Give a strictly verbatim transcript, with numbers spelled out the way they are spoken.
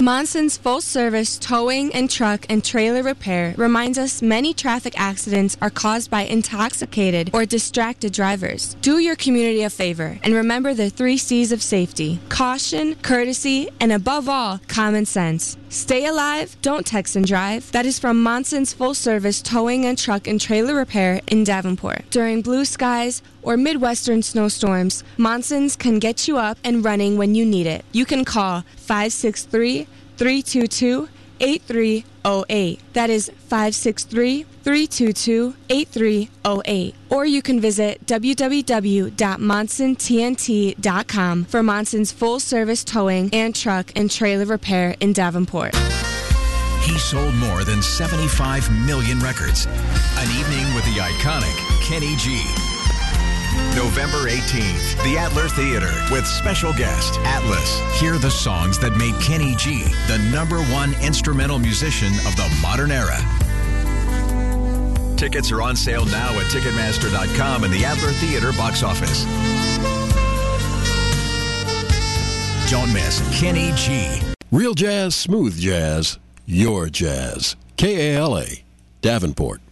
Monson's full-service towing and truck and trailer repair reminds us many traffic accidents are caused by intoxicated or distracted drivers. Do your community a favor and remember the three C's of safety: caution, courtesy, and above all, common sense. Stay alive, don't text and drive. That is from Monson's full-service towing and truck and trailer repair in Davenport. During blue skies or Midwestern snowstorms, Monson's can get you up and running when you need it. You can call five six three, three two two, eight three zero eight. That is five six three, three two two, eight three zero eight. Or you can visit w w w dot monson t n t dot com for Monson's full-service towing and truck and trailer repair in Davenport. He sold more than seventy-five million records. An evening with the iconic Kenny G. November eighteenth, the Adler Theater with special guest Atlas. Hear the songs that made Kenny G the number one instrumental musician of the modern era. Tickets are on sale now at Ticketmaster dot com and the Adler Theater box office. Don't miss Kenny G. Real jazz, smooth jazz, your jazz. K A L A, Davenport.